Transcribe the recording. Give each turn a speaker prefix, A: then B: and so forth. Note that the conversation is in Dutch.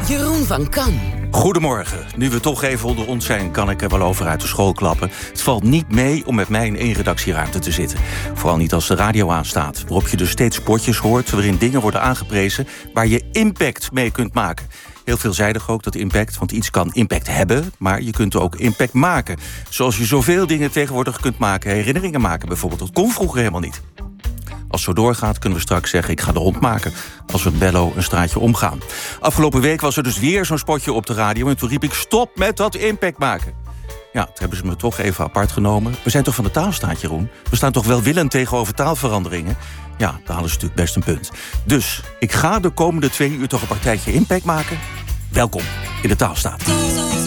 A: Jeroen van Kan.
B: Goedemorgen. Nu we toch even onder ons zijn, kan ik er wel over uit de school klappen. Het valt niet mee om met mij in één redactieruimte te zitten. Vooral niet als de radio aanstaat, waarop je dus steeds spotjes hoort waarin dingen worden aangeprezen waar je impact mee kunt maken. Heel veelzijdig ook, dat impact, want iets kan impact hebben, maar je kunt ook impact maken. Zoals je zoveel dingen tegenwoordig kunt maken, herinneringen maken bijvoorbeeld. Dat kon vroeger helemaal niet. Als het zo doorgaat, kunnen we straks zeggen, ik ga de hond maken als we Bello een straatje omgaan. Afgelopen week was er dus weer zo'n spotje op de radio en toen riep ik, stop met dat impact maken. Ja, toen hebben ze me toch even apart genomen. We zijn toch van de taalstaat, Jeroen? We staan toch welwillend tegenover taalveranderingen? Ja, daar halen ze natuurlijk best een punt. Dus, ik ga de komende 2 uur toch een partijtje impact maken? Welkom in de taalstaat.